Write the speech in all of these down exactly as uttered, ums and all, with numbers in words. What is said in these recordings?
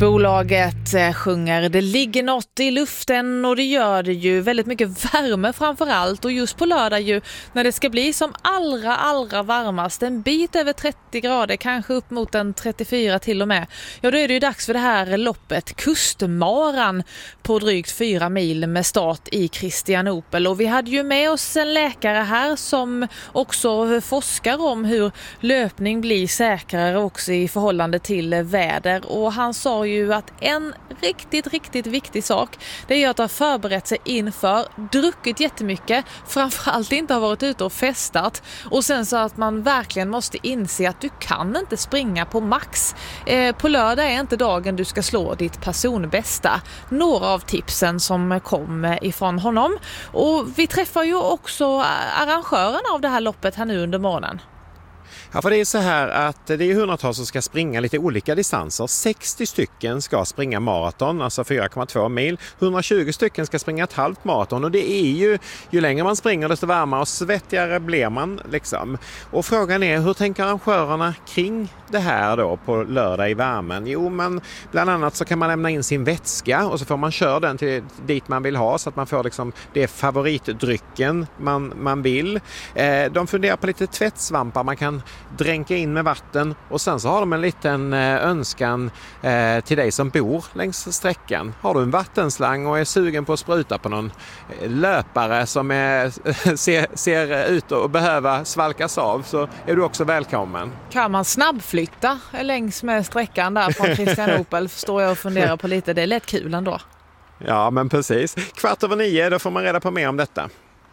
Bolaget sjunger det ligger något i luften och det gör det ju väldigt mycket värme framförallt och just på lördag ju när det ska bli som allra allra varmast en bit över trettio grader, kanske upp mot en trettiofyra till och med. Ja, då är det ju dags för det här loppet Kustmaran på drygt fyra mil med start i Kristianopel, och vi hade ju med oss en läkare här som också forskar om hur löpning blir säkrare också i förhållande till väder, och han sa ju att en riktigt, riktigt viktig sak det är ju att ha förberett sig inför, druckit jättemycket, framförallt inte har varit ute och festat, och sen så att man verkligen måste inse att du kan inte springa på max. Eh, på lördag är inte dagen du ska slå ditt personbästa. Några av tipsen som kom ifrån honom, och vi träffar ju också arrangörerna av det här loppet här nu under morgonen. Ja, för det är så här att det är hundratals som ska springa lite olika distanser. sextio stycken ska springa maraton, alltså fyra komma två mil. hundratjugo stycken ska springa ett halvt maraton, och det är ju, ju längre man springer desto varmare och svettigare blir man liksom. Och frågan är, hur tänker arrangörerna kring det här då på lördag i värmen? Jo, men bland annat så kan man lämna in sin vätska och så får man köra den till dit man vill ha, så att man får liksom det favoritdrycken man, man vill. Eh, de funderar på lite tvättsvampar man kan dränka in med vatten, och sen så har de en liten önskan eh, till dig som bor längs sträckan. Har du en vattenslang och är sugen på att spruta på någon löpare som är, ser, ser ut att behöva svalkas av, så är du också välkommen. Kan man snabbflytta längs med sträckan där från Kristianopel, förstår jag och funderar på lite, det är lätt kul ändå. Ja, men precis. Kvart över nio, då får man reda på mer om detta.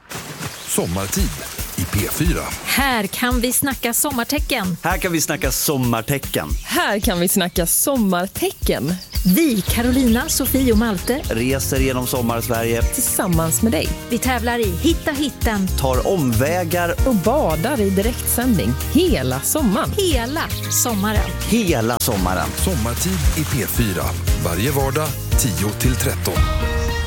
Sommartid i P fyra. Här kan vi snacka sommartecken. Här kan vi snacka sommartecken. Här kan vi snacka sommartecken. Vi, Carolina, Sofie och Malte, reser genom sommar-Sverige tillsammans med dig. Vi tävlar i Hitta hitten, tar omvägar och badar i direktsändning hela sommaren. Hela sommaren. Hela sommaren. Sommartid i P fyra. Varje vardag tio till tretton.